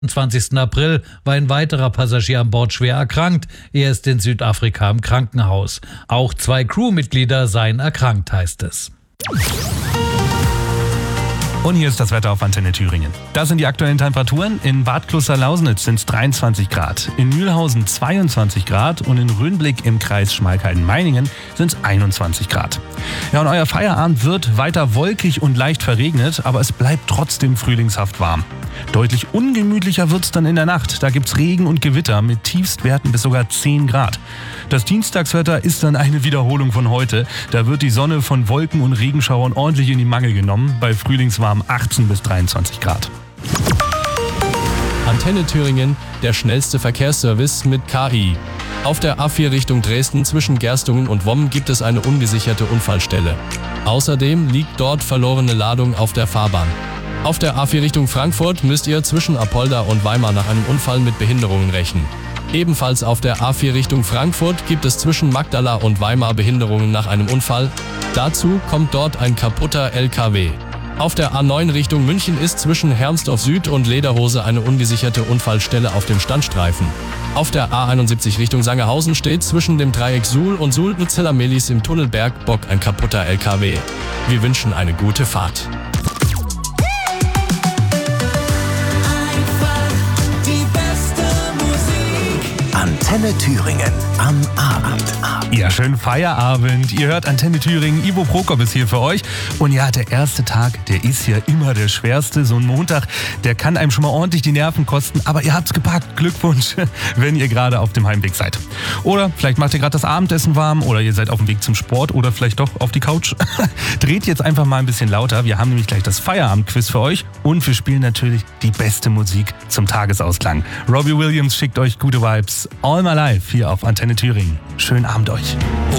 Am 20. April war ein weiterer Passagier an Bord schwer erkrankt. Er ist in Südafrika im Krankenhaus. Auch 2 Crewmitglieder seien erkrankt, heißt es. Und hier ist das Wetter auf Antenne Thüringen. Das sind die aktuellen Temperaturen. In Bad Kloster-Lausnitz sind es 23 Grad, in Mühlhausen 22 Grad und in Röhnblick im Kreis Schmalkalden-Meiningen sind es 21 Grad. Ja, und euer Feierabend wird weiter wolkig und leicht verregnet, aber es bleibt trotzdem frühlingshaft warm. Deutlich ungemütlicher wird es dann in der Nacht. Da gibt es Regen und Gewitter mit Tiefstwerten bis sogar 10 Grad. Das Dienstagswetter ist dann eine Wiederholung von heute. Da wird die Sonne von Wolken und Regenschauern ordentlich in die Mangel genommen, bei frühlingswarm 18 bis 23 Grad. Antenne Thüringen, der schnellste Verkehrsservice mit KI. Auf der A4 Richtung Dresden zwischen Gerstungen und Womm gibt es eine ungesicherte Unfallstelle. Außerdem liegt dort verlorene Ladung auf der Fahrbahn. Auf der A4 Richtung Frankfurt müsst ihr zwischen Apolda und Weimar nach einem Unfall mit Behinderungen rechnen. Ebenfalls auf der A4 Richtung Frankfurt gibt es zwischen Magdala und Weimar Behinderungen nach einem Unfall. Dazu kommt dort ein kaputter LKW. Auf der A9 Richtung München ist zwischen Hermsdorf Süd und Lederhose eine ungesicherte Unfallstelle auf dem Standstreifen. Auf der A71 Richtung Sangerhausen steht zwischen dem Dreieck Suhl und Suhl-Zella-Melis im Tunnel Bergbock ein kaputter LKW. Wir wünschen eine gute Fahrt. Antenne Thüringen am Abend. Ja, schönen Feierabend. Ihr hört Antenne Thüringen. Ivo Prokop ist hier für euch. Und ja, der erste Tag, der ist ja immer der schwerste. So ein Montag, der kann einem schon mal ordentlich die Nerven kosten. Aber ihr habt's gepackt. Glückwunsch, wenn ihr gerade auf dem Heimweg seid. Oder vielleicht macht ihr gerade das Abendessen warm oder ihr seid auf dem Weg zum Sport oder vielleicht doch auf die Couch. Dreht jetzt einfach mal ein bisschen lauter. Wir haben nämlich gleich das Feierabendquiz für euch. Und wir spielen natürlich die beste Musik zum Tagesausklang. Robbie Williams schickt euch gute Vibes. All My Life hier auf Antenne Thüringen. Schönen Abend euch.